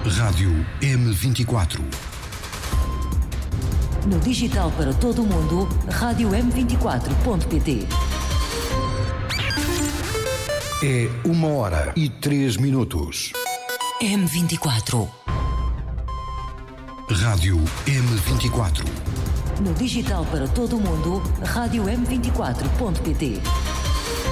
Rádio M24. No digital para todo o mundo, Rádio M24.pt. É 1h03. M24. Rádio M24. No digital para todo o mundo, Rádio M24.pt.